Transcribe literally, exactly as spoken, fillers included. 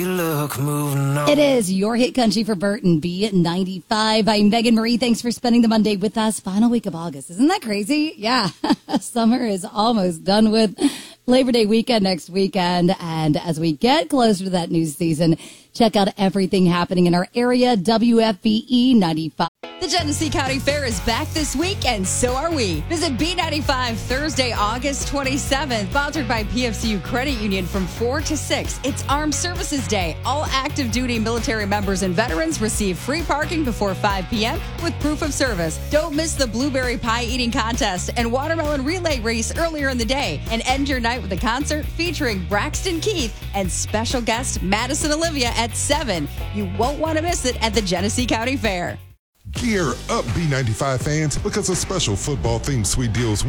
Look, moving on. It is your hit country for Burton B at ninety-five. I'm Megan Marie. Thanks for spending the Monday with us. Final week of August. Isn't that crazy? Yeah. Summer is almost done with. Labor Day weekend next weekend. And as we get closer to that new season, check out everything happening in our area. W F B E ninety-five. The Genesee County Fair is back this week, and so are we. Visit B ninety-five Thursday, August twenty-seventh, sponsored by P F C U Credit Union from four to six. It's Armed Services Day. All active duty military members and veterans receive free parking before five p.m. with proof of service. Don't miss the blueberry pie eating contest and watermelon relay race earlier in the day. And end your night with a concert featuring Braxton Keith and special guest Madison Olivia at seven. You won't want to miss it at the Genesee County Fair. Gear up, B ninety-five fans, because a special football-themed sweet deals